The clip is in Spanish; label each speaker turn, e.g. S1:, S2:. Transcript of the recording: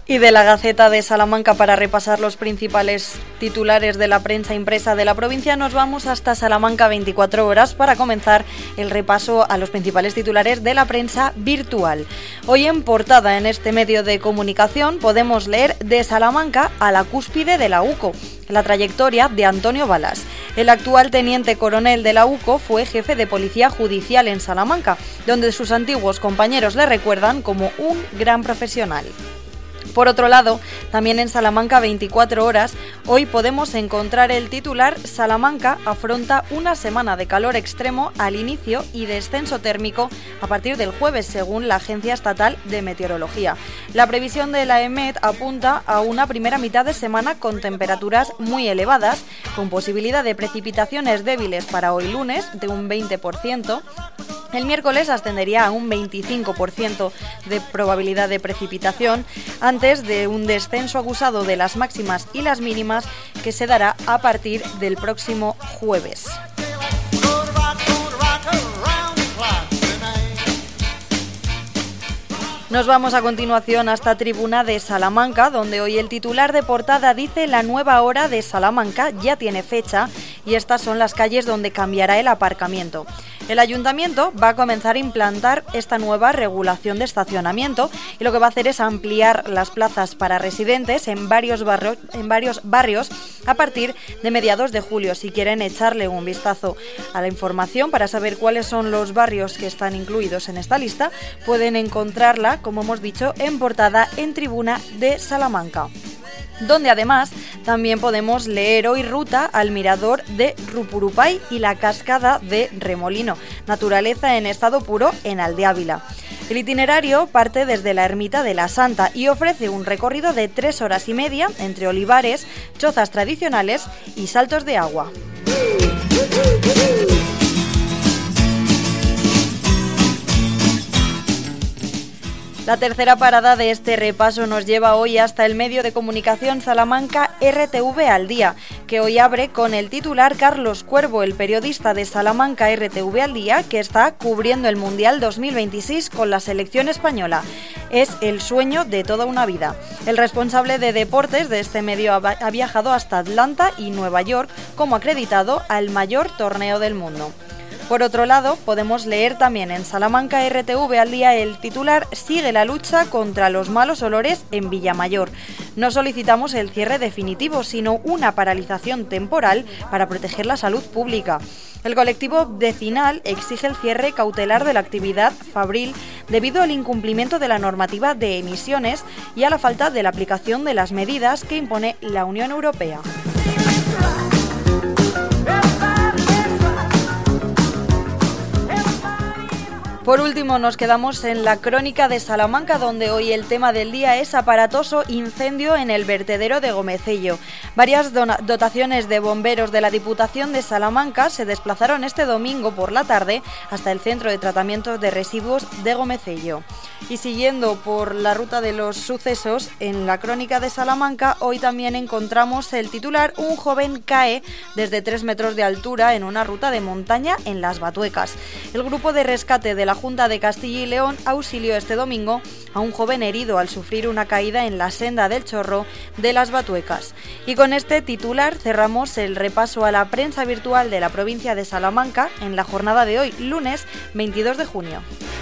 S1: Y de la Gaceta de Salamanca, para repasar los principales titulares de la prensa impresa de la provincia, nos vamos hasta Salamanca 24 horas para comenzar el repaso a los principales titulares de la prensa virtual. Hoy en portada en este medio de comunicación podemos leer: de Salamanca a la cúspide de la UCO, la trayectoria de Antonio Balas. El actual teniente coronel de la UCO fue jefe de policía judicial en Salamanca, donde sus antiguos compañeros le recuerdan como un gran profesional. Por otro lado, también en Salamanca 24 horas, hoy podemos encontrar el titular: Salamanca afronta una semana de calor extremo al inicio y descenso térmico a partir del jueves, según la Agencia Estatal de Meteorología. La previsión de la EMET apunta a una primera mitad de semana con temperaturas muy elevadas, con posibilidad de precipitaciones débiles para hoy lunes de un 20%. El miércoles ascendería a un 25% de probabilidad de precipitación, antes de un descenso acusado de las máximas y las mínimas que se dará a partir del próximo jueves. Nos vamos a continuación hasta Tribuna de Salamanca, donde hoy el titular de portada dice: la nueva hora de Salamanca ya tiene fecha y estas son las calles donde cambiará el aparcamiento. El ayuntamiento va a comenzar a implantar esta nueva regulación de estacionamiento y lo que va a hacer es ampliar las plazas para residentes en varios barrios a partir de mediados de julio. Si quieren echarle un vistazo a la información para saber cuáles son los barrios que están incluidos en esta lista, pueden encontrarla, como hemos dicho, en portada en Tribuna de Salamanca, donde además también podemos leer hoy ruta al mirador de Rupurupay y la cascada de Remolino, naturaleza en estado puro en Aldeávila. El itinerario parte desde la Ermita de la Santa y ofrece un recorrido de 3 horas y media entre olivares, chozas tradicionales y saltos de agua. La tercera parada de este repaso nos lleva hoy hasta el medio de comunicación Salamanca RTV al Día, que hoy abre con el titular: Carlos Cuervo, el periodista de Salamanca RTV al Día, que está cubriendo el Mundial 2026 con la selección española. Es el sueño de toda una vida. El responsable de deportes de este medio ha viajado hasta Atlanta y Nueva York como acreditado al mayor torneo del mundo. Por otro lado, podemos leer también en Salamanca RTV al Día el titular: sigue la lucha contra los malos olores en Villamayor. No solicitamos el cierre definitivo, sino una paralización temporal para proteger la salud pública. El colectivo vecinal exige el cierre cautelar de la actividad fabril debido al incumplimiento de la normativa de emisiones y a la falta de la aplicación de las medidas que impone la Unión Europea. Por último, nos quedamos en la Crónica de Salamanca, donde hoy el tema del día es aparatoso incendio en el vertedero de Gomecello. Varias dotaciones de bomberos de la Diputación de Salamanca se desplazaron este domingo por la tarde hasta el centro de tratamiento de residuos de Gomecello. Y siguiendo por la ruta de los sucesos, en la Crónica de Salamanca hoy también encontramos el titular: un joven cae desde 3 metros de altura en una ruta de montaña en Las Batuecas. El grupo de rescate de la Junta de Castilla y León auxilió este domingo a un joven herido al sufrir una caída en la senda del Chorro de Las Batuecas. Y con este titular cerramos el repaso a la prensa virtual de la provincia de Salamanca en la jornada de hoy, lunes 22 de junio.